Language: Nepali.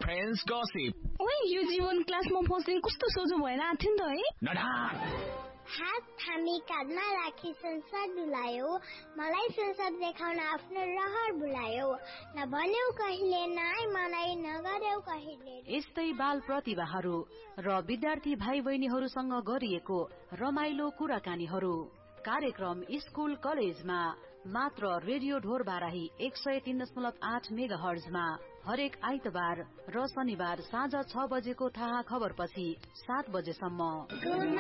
Friends gossip. ओइ यो जीवन क्लासमा पस्ने कस्तो सोझो भएर आथ्यो नि त है। नडा हात थामी काँधमा राखी संसार डुलायो, मलाई संसार देखाउन आफ्नो रहर बुलायो, नभन्यौ कहिले नाइ मलाई नगर्यौ कहिले। यस्तै बाल प्रतिभाहरू र विद्यार्थी भाइ बहिनीहरूसँग गरिएको रमाइलो कुराकानीहरू कार्यक्रम स्कूल कलेजमा मात्र रेडियो ढोर बाराही 103.8 मेगाहर्जमा हरेक आइतबार र शनिबार साँझ 6 बजेको थाहा खबर पछि 7 बजेसम्म।